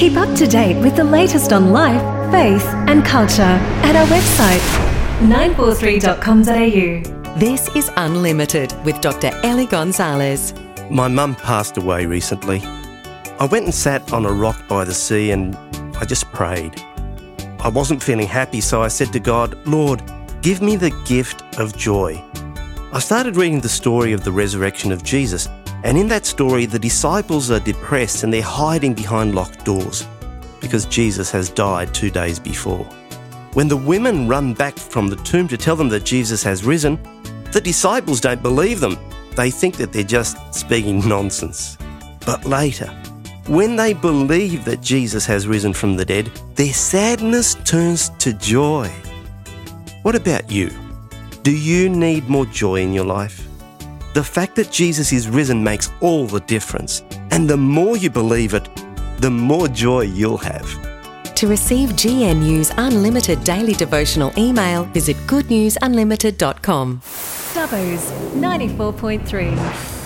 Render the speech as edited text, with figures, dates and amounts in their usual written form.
Keep up to date with the latest on life, faith and culture at our website 943.com.au. This is Unlimited with Dr. Ellie Gonzalez. My mum passed away recently. I went and sat on a rock by the sea and I just prayed. I wasn't feeling happy, so I said to God, Lord, give me the gift of joy. I started reading the story of the resurrection of Jesus, and in that story, the disciples are depressed and they're hiding behind locked doors because Jesus has died 2 days before. When the women run back from the tomb to tell them that Jesus has risen, the disciples don't believe them. They think that they're just speaking nonsense. But later, when they believe that Jesus has risen from the dead, their sadness turns to joy. What about you? Do you need more joy in your life? The fact that Jesus is risen makes all the difference. And the more you believe it, the more joy you'll have. To receive GNU's unlimited daily devotional email, visit goodnewsunlimited.com. Dubbo's 94.3.